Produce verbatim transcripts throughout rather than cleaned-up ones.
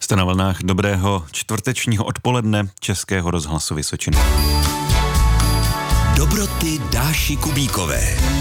Jste na vlnách dobrého čtvrtečního odpoledne Českého rozhlasu Vysočina. Dobroty Dáši Kubíkové.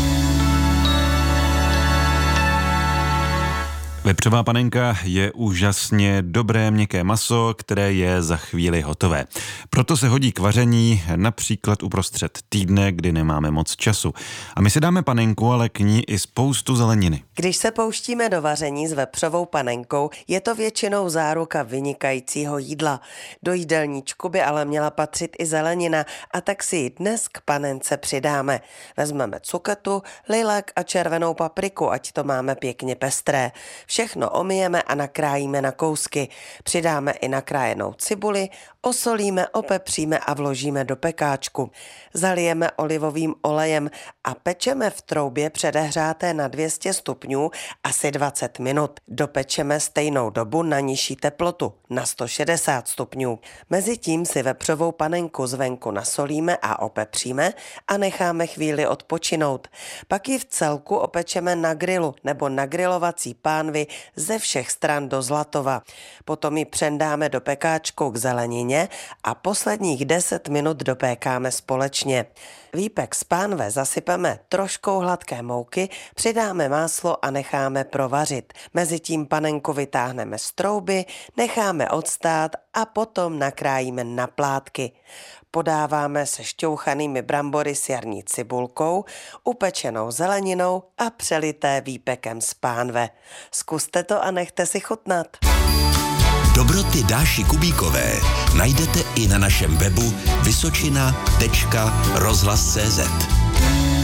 Vepřová panenka je úžasně dobré měkké maso, které je za chvíli hotové. Proto se hodí k vaření například uprostřed týdne, kdy nemáme moc času. A my si dáme panenku, ale k ní i spoustu zeleniny. Když se pouštíme do vaření s vepřovou panenkou, je to většinou záruka vynikajícího jídla. Do jídelníčku by ale měla patřit i zelenina, a tak si ji dnes k panence přidáme. Vezmeme cuketu, lilac a červenou papriku, ať to máme pěkně pestré. Všechno omyjeme a nakrájíme na kousky. Přidáme i nakrájenou cibuli, osolíme, opepříme a vložíme do pekáčku. Zalijeme olivovým olejem a pečeme v troubě předehřáté na dvě stě stupňů asi dvacet minut. Dopečeme stejnou dobu na nižší teplotu, na sto šedesát stupňů. Mezitím si vepřovou panenku zvenku nasolíme a opepříme a necháme chvíli odpočinout. Pak ji v celku opečeme na grilu nebo na grilovací pánvi ze všech stran do zlatova. Potom ji přendáme do pekáčku k zelenině a posledních deset minut dopékáme společně. Výpek z pánve zasypeme troškou hladké mouky, přidáme máslo a necháme provařit. Mezitím panenku vytáhneme z trouby, necháme odstát a potom nakrájíme na plátky. Podáváme se šťouchanými brambory s jarní cibulkou, upečenou zeleninou a přelité výpekem z pánve. Zkuste to a nechte si chutnat. Dobroty Dáši Kubíkové najdete i na našem webu vysočina tečka rozhlas tečka cé zet.